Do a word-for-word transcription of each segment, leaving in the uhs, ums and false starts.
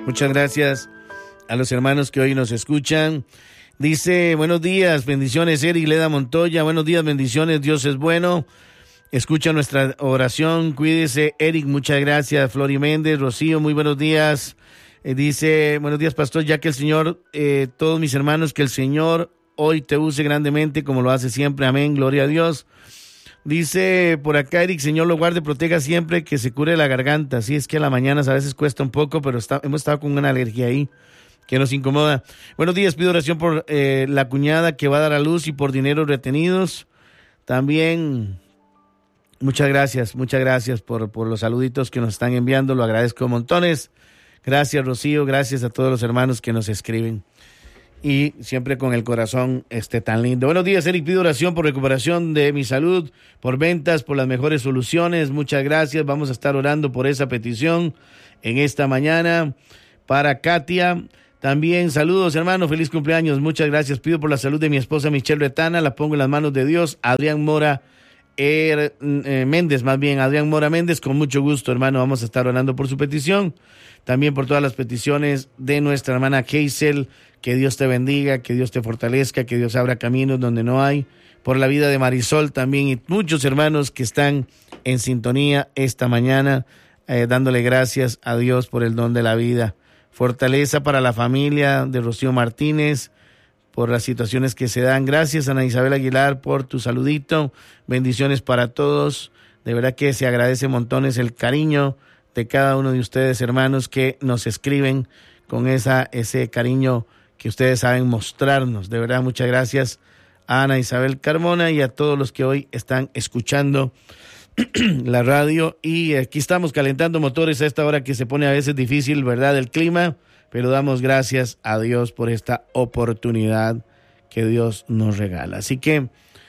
Muchas gracias a los hermanos que hoy nos escuchan. Dice, buenos días, bendiciones, Eric Leda Montoya. Buenos días, bendiciones, Dios es bueno. Escucha nuestra oración, cuídese, Eric, muchas gracias. Flori Méndez, Rocío, muy buenos días. Eh, dice, buenos días, pastor, ya que el Señor, eh, todos mis hermanos, que el Señor hoy te use grandemente como lo hace siempre. Amén, gloria a Dios. Dice por acá, Eric, Señor lo guarde, proteja siempre, que se cure la garganta. Sí, es que a la mañana a veces cuesta un poco, pero está, hemos estado con una alergia ahí que nos incomoda. Buenos días, pido oración por eh, la cuñada que va a dar a luz y por dineros retenidos. También, muchas gracias, muchas gracias por, por los saluditos que nos están enviando, lo agradezco montones. Gracias, Rocío, gracias a todos los hermanos que nos escriben. Y siempre con el corazón este tan lindo. Buenos días, Eric, pido oración por recuperación de mi salud, por ventas, por las mejores soluciones. Muchas gracias, vamos a estar orando por esa petición en esta mañana. Para Katia, también saludos, hermano, feliz cumpleaños, muchas gracias. Pido por la salud de mi esposa Michelle Retana, la pongo en las manos de Dios. Adrián Mora er, eh, Méndez, más bien, Adrián Mora Méndez, con mucho gusto, hermano, vamos a estar orando por su petición. También por todas las peticiones de nuestra hermana Keisel. Que Dios te bendiga, que Dios te fortalezca, que Dios abra caminos donde no hay. Por la vida de Marisol también y muchos hermanos que están en sintonía esta mañana, eh, dándole gracias a Dios por el don de la vida. Fortaleza para la familia de Rocío Martínez, por las situaciones que se dan. Gracias, Ana Isabel Aguilar, por tu saludito. Bendiciones para todos. De verdad que se agradece montones el cariño de cada uno de ustedes, hermanos, que nos escriben con esa ese cariño que ustedes saben mostrarnos. De verdad, muchas gracias a Ana Isabel Carmona y a todos los que hoy están escuchando la radio. Y aquí estamos calentando motores a esta hora que se pone a veces difícil, ¿verdad?, el clima, pero damos gracias a Dios por esta oportunidad que Dios nos regala. Así que,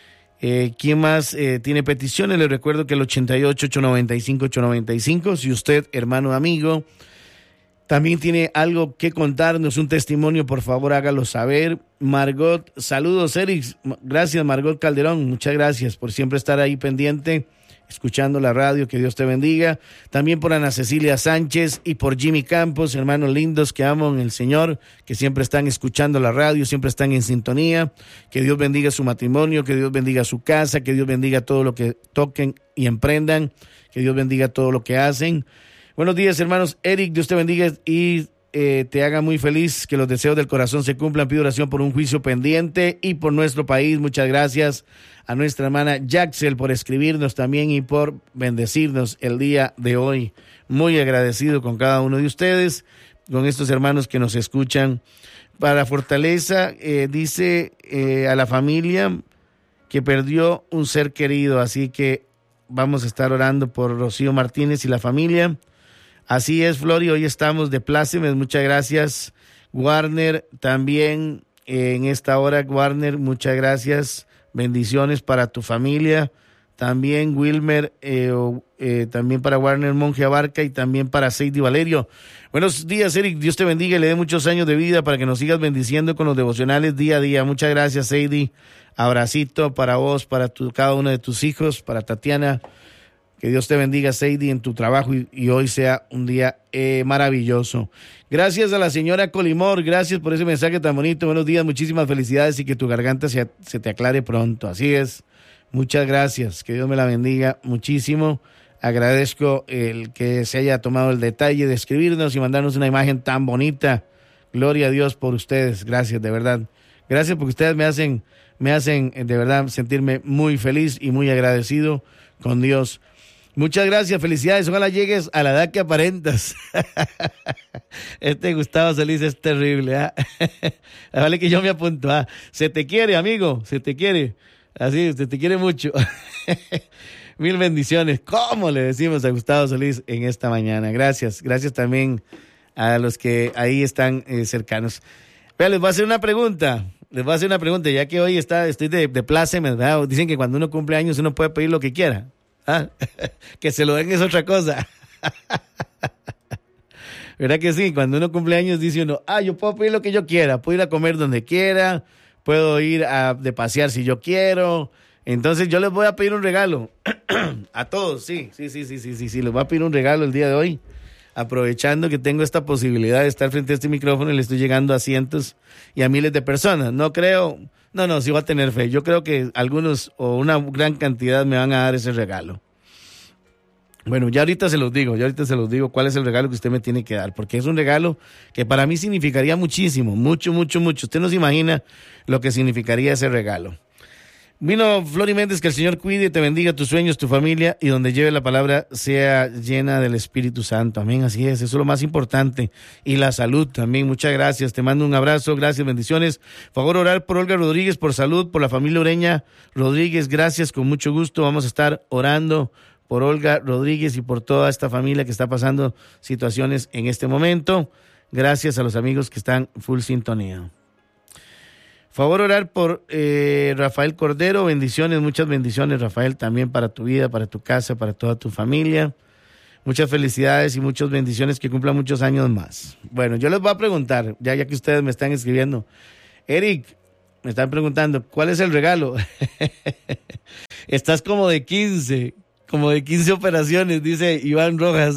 eh, ¿quién más eh, tiene peticiones? Les recuerdo que el ochenta y ocho, ochocientos noventa y cinco, ochocientos noventa y cinco, si usted, hermano, amigo, también tiene algo que contarnos, un testimonio, por favor, hágalo saber. Margot, saludos, Eric. Gracias, Margot Calderón. Muchas gracias por siempre estar ahí pendiente, escuchando la radio. Que Dios te bendiga. También por Ana Cecilia Sánchez y por Jimmy Campos, hermanos lindos que amo en el Señor, que siempre están escuchando la radio, siempre están en sintonía. Que Dios bendiga su matrimonio, que Dios bendiga su casa, que Dios bendiga todo lo que toquen y emprendan, que Dios bendiga todo lo que hacen. Buenos días, hermanos. Eric, Dios te bendiga y eh, te haga muy feliz, que los deseos del corazón se cumplan. Pido oración por un juicio pendiente y por nuestro país. Muchas gracias a nuestra hermana Jaxel por escribirnos también y por bendecirnos el día de hoy. Muy agradecido con cada uno de ustedes, con estos hermanos que nos escuchan. Para Fortaleza, eh, dice eh, a la familia que perdió un ser querido, así que vamos a estar orando por Rocío Martínez y la familia. Así es, Flori, hoy estamos de plácemes, muchas gracias. Warner, también eh, en esta hora, Warner, muchas gracias. Bendiciones para tu familia. También Wilmer, eh, eh, también para Warner Monge Abarca y también para Seidy Valerio. Buenos días, Eric, Dios te bendiga y le dé muchos años de vida para que nos sigas bendiciendo con los devocionales día a día. Muchas gracias, Seidy. Abracito para vos, para tu, cada uno de tus hijos, para Tatiana. Que Dios te bendiga, Seidy, en tu trabajo y, y hoy sea un día eh, maravilloso. Gracias a la señora Colimor, gracias por ese mensaje tan bonito. Buenos días, muchísimas felicidades y que tu garganta se, se te aclare pronto. Así es, muchas gracias, que Dios me la bendiga muchísimo. Agradezco el que se haya tomado el detalle de escribirnos y mandarnos una imagen tan bonita. Gloria a Dios por ustedes, gracias, de verdad. Gracias porque ustedes me hacen, me hacen de verdad sentirme muy feliz y muy agradecido con Dios. Muchas gracias, felicidades, ojalá llegues a la edad que aparentas. Este Gustavo Solís es terrible, ¿eh? Vale que yo me apunto, ¿eh? Se te quiere, amigo, se te quiere, así, se te quiere mucho. Mil bendiciones, ¿cómo le decimos a Gustavo Solís en esta mañana? Gracias, gracias también a los que ahí están eh, cercanos. Pero les voy a hacer una pregunta, les voy a hacer una pregunta, ya que hoy está, estoy de, de plácemes, ¿verdad? Dicen que cuando uno cumple años uno puede pedir lo que quiera. ¿Ah? Que se lo den es otra cosa. ¿Verdad que sí? Cuando uno cumple años dice uno, ah, yo puedo pedir lo que yo quiera, puedo ir a comer donde quiera, puedo ir a de pasear si yo quiero. Entonces yo les voy a pedir un regalo a todos, sí, sí, sí, sí, sí, sí, sí, les voy a pedir un regalo el día de hoy aprovechando que tengo esta posibilidad de estar frente a este micrófono y le estoy llegando a cientos y a miles de personas. No creo, no, no, sí voy a tener fe. Yo creo que algunos o una gran cantidad me van a dar ese regalo. Bueno, ya ahorita se los digo, ya ahorita se los digo cuál es el regalo que usted me tiene que dar, porque es un regalo que para mí significaría muchísimo, mucho, mucho, mucho. Usted no se imagina lo que significaría ese regalo. Vino Flori Méndez, que el Señor cuide, te bendiga tus sueños, tu familia, y donde lleve la palabra sea llena del Espíritu Santo. Amén, así es, eso es lo más importante. Y la salud también, muchas gracias, te mando un abrazo, gracias, bendiciones. Favor orar por Olga Rodríguez, por salud, por la familia Ureña Rodríguez, gracias, con mucho gusto, vamos a estar orando por Olga Rodríguez y por toda esta familia que está pasando situaciones en este momento. Gracias a los amigos que están full sintonía. Favor orar por eh, Rafael Cordero, bendiciones, muchas bendiciones, Rafael, también para tu vida, para tu casa, para toda tu familia. Muchas felicidades y muchas bendiciones, que cumplan muchos años más. Bueno, yo les voy a preguntar, ya, ya que ustedes me están escribiendo. Eric, me están preguntando, ¿cuál es el regalo? Estás como de quince, como de quince operaciones, dice Iván Rojas.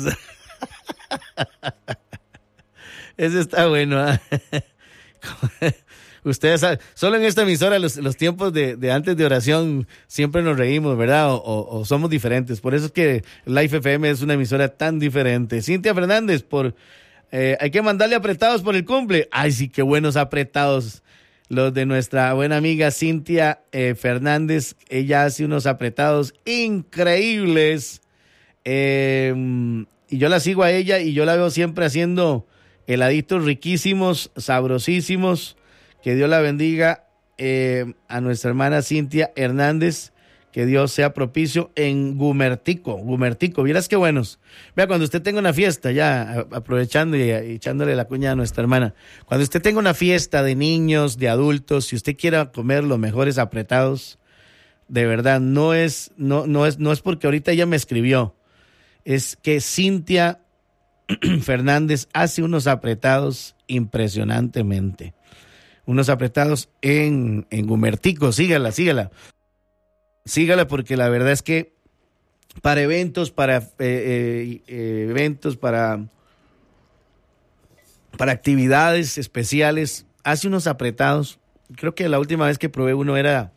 Ese está bueno, ¿eh? Ustedes saben, solo en esta emisora los, los tiempos de, de antes de oración siempre nos reímos, ¿verdad? O, o, o somos diferentes. Por eso es que Life F M es una emisora tan diferente. Cintia Fernández, por eh, hay que mandarle apretados por el cumple. Ay, sí, qué buenos apretados. Los de nuestra buena amiga Cintia eh, Fernández. Ella hace unos apretados increíbles. Eh, y yo la sigo a ella y yo la veo siempre haciendo heladitos riquísimos, sabrosísimos. Que Dios la bendiga eh, a nuestra hermana Cintia Hernández, que Dios sea propicio en Gumertico, Gumertico, vieras qué buenos. Vea, cuando usted tenga una fiesta, ya aprovechando y, y echándole la cuña a nuestra hermana, cuando usted tenga una fiesta de niños, de adultos, si usted quiera comer los mejores apretados, de verdad, no es, no, no es, no es porque ahorita ella me escribió, es que Cintia Fernández hace unos apretados impresionantemente. Unos apretados en, en Gumertico, sígala, sígala. Sígala porque la verdad es que para eventos, para eh, eh, eh, eventos, para, para actividades especiales, hace unos apretados. Creo que la última vez que probé uno era,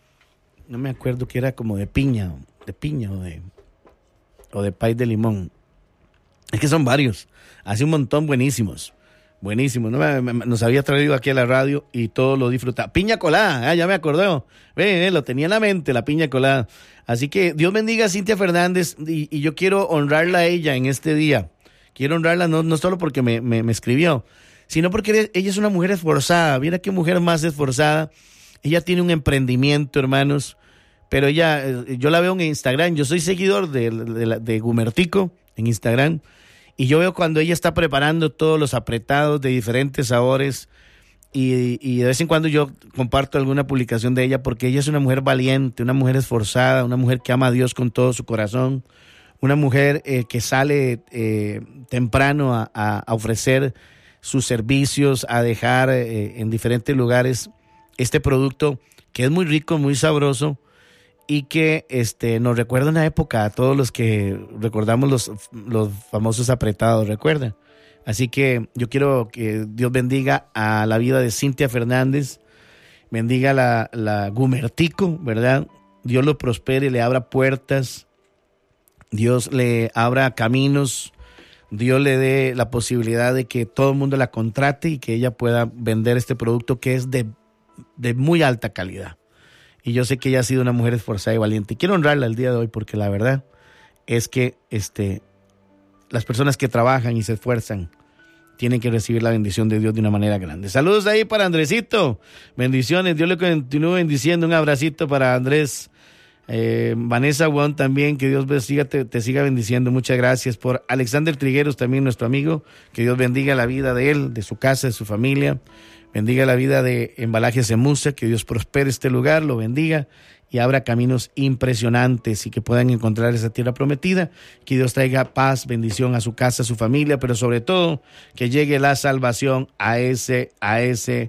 no me acuerdo, que era como de piña, de piña o de, o de pay de limón. Es que son varios, hace un montón buenísimos. Buenísimo, ¿no? Nos había traído aquí a la radio y todo lo disfruta. Piña colada, ah, ya me acordé. Ve, eh, lo tenía en la mente, la piña colada. Así que Dios bendiga a Cintia Fernández y, y yo quiero honrarla a ella en este día. Quiero honrarla no, no solo porque me, me, me escribió, sino porque ella es una mujer esforzada. Mira qué mujer más esforzada. Ella tiene un emprendimiento, hermanos, pero ella, yo la veo en Instagram. Yo soy seguidor de, de, de Gumertico en Instagram. Y yo veo cuando ella está preparando todos los apretados de diferentes sabores y, y de vez en cuando yo comparto alguna publicación de ella porque ella es una mujer valiente, una mujer esforzada, una mujer que ama a Dios con todo su corazón, una mujer eh, que sale eh, temprano a, a, a ofrecer sus servicios, a dejar eh, en diferentes lugares este producto que es muy rico, muy sabroso. Y que este, nos recuerda una época a todos los que recordamos los, los famosos apretados, ¿recuerdan? Así que yo quiero que Dios bendiga a la vida de Cintia Fernández, bendiga la, la Gumertico, ¿verdad? Dios lo prospere, le abra puertas, Dios le abra caminos, Dios le dé la posibilidad de que todo el mundo la contrate y que ella pueda vender este producto que es de, de muy alta calidad. Y yo sé que ella ha sido una mujer esforzada y valiente. Y quiero honrarla el día de hoy porque la verdad es que este, las personas que trabajan y se esfuerzan tienen que recibir la bendición de Dios de una manera grande. Saludos ahí para Andresito. Bendiciones. Dios le continúe bendiciendo. Un abracito para Andrés. Eh, Vanessa Wong también. Que Dios bendiga, te, te siga bendiciendo. Muchas gracias. Por Alexander Trigueros, también nuestro amigo. Que Dios bendiga la vida de él, de su casa, de su familia. Bendiga la vida de Embalajes Emusa, que Dios prospere este lugar, lo bendiga y abra caminos impresionantes y que puedan encontrar esa tierra prometida. Que Dios traiga paz, bendición a su casa, a su familia, pero sobre todo que llegue la salvación a ese, a ese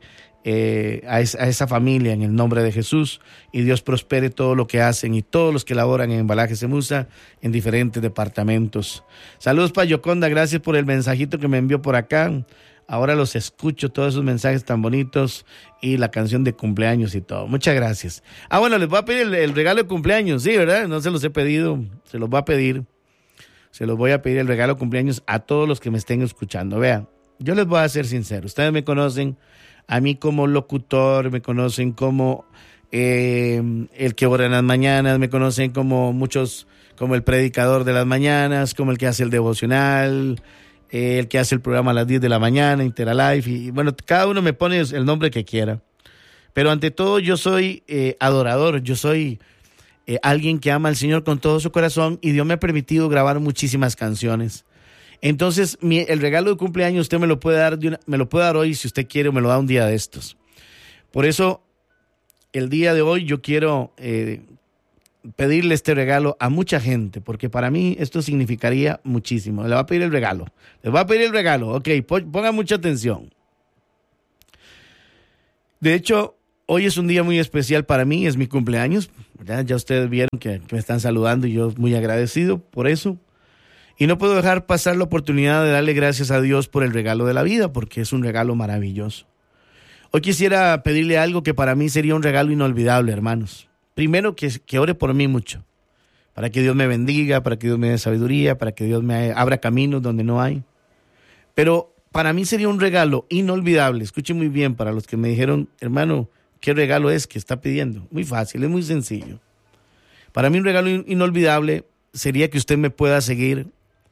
eh, a, es, a esa familia en el nombre de Jesús, y Dios prospere todo lo que hacen y todos los que laboran en Embalajes Emusa en diferentes departamentos. Saludos para Yoconda, gracias por el mensajito que me envió por acá. Ahora los escucho, todos esos mensajes tan bonitos y la canción de cumpleaños y todo. Muchas gracias. Ah, bueno, les voy a pedir el, el regalo de cumpleaños, sí, ¿verdad? No se los he pedido, se los voy a pedir. Se los voy a pedir el regalo de cumpleaños a todos los que me estén escuchando. Vean, yo les voy a ser sincero. Ustedes me conocen a mí como locutor, me conocen como eh, el que ora en las mañanas, me conocen como muchos, como el predicador de las mañanas, como el que hace el devocional, eh, el que hace el programa a las diez de la mañana, Interalife, y bueno, cada uno me pone el nombre que quiera. Pero ante todo yo soy eh, adorador, yo soy eh, alguien que ama al Señor con todo su corazón, y Dios me ha permitido grabar muchísimas canciones. Entonces, mi, el regalo de cumpleaños usted me lo puede dar de una, me lo puede dar hoy si usted quiere, o me lo da un día de estos. Por eso, el día de hoy yo quiero eh, pedirle este regalo a mucha gente, porque para mí esto significaría muchísimo. Le voy a pedir el regalo. Le voy a pedir el regalo. Ok, pongan mucha atención. De hecho, hoy es un día muy especial para mí, es mi cumpleaños, ¿verdad? Ya ustedes vieron que, que me están saludando y yo muy agradecido por eso. Y no puedo dejar pasar la oportunidad de darle gracias a Dios por el regalo de la vida, porque es un regalo maravilloso. Hoy quisiera pedirle algo que para mí sería un regalo inolvidable, hermanos. Primero, que, que ore por mí mucho, para que Dios me bendiga, para que Dios me dé sabiduría, para que Dios me abra caminos donde no hay. Pero para mí sería un regalo inolvidable. Escuchen muy bien, para los que me dijeron, hermano, ¿qué regalo es que está pidiendo? Muy fácil, es muy sencillo. Para mí un regalo in- inolvidable sería que usted me pueda seguir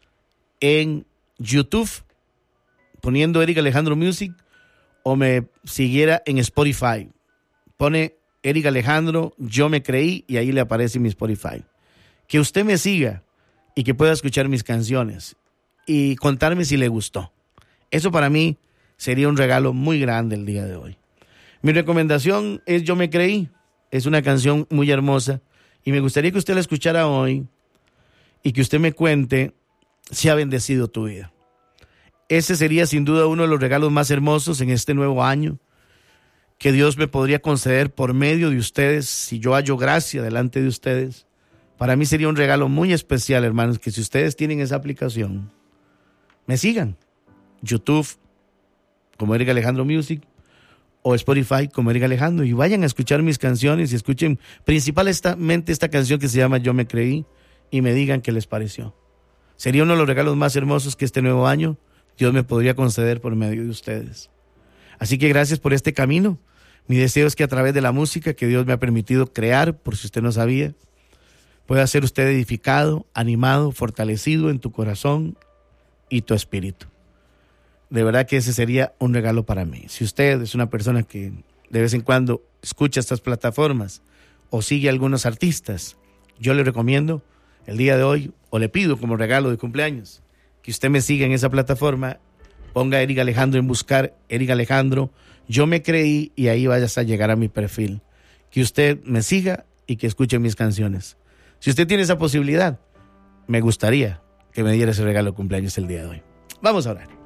en YouTube poniendo Eric Alejandro Music, o me siguiera en Spotify. Pone Eric Alejandro, Yo Me Creí, y ahí le aparece mi Spotify. Que usted me siga y que pueda escuchar mis canciones y contarme si le gustó. Eso para mí sería un regalo muy grande el día de hoy. Mi recomendación es Yo Me Creí. Es una canción muy hermosa y me gustaría que usted la escuchara hoy y que usted me cuente si ha bendecido tu vida. Ese sería sin duda uno de los regalos más hermosos en este nuevo año que Dios me podría conceder por medio de ustedes, si yo hallo gracia delante de ustedes. Para mí sería un regalo muy especial, hermanos, que si ustedes tienen esa aplicación, me sigan. YouTube como Eric Alejandro Music, o Spotify como Eric Alejandro, y vayan a escuchar mis canciones y escuchen principalmente esta canción que se llama Yo Me Creí, y me digan qué les pareció. Sería uno de los regalos más hermosos que este nuevo año Dios me podría conceder por medio de ustedes. Así que gracias por este camino. Mi deseo es que a través de la música que Dios me ha permitido crear, por si usted no sabía, pueda ser usted edificado, animado, fortalecido en tu corazón y tu espíritu. De verdad que ese sería un regalo para mí. Si usted es una persona que de vez en cuando escucha estas plataformas o sigue a algunos artistas, yo le recomiendo el día de hoy, o le pido como regalo de cumpleaños, que usted me siga en esa plataforma, ponga Eric Alejandro en buscar, Eric Alejandro, Yo Me Creí, y ahí vayas a llegar a mi perfil. Que usted me siga y que escuche mis canciones. Si usted tiene esa posibilidad, me gustaría que me diera ese regalo de cumpleaños el día de hoy. Vamos a orar.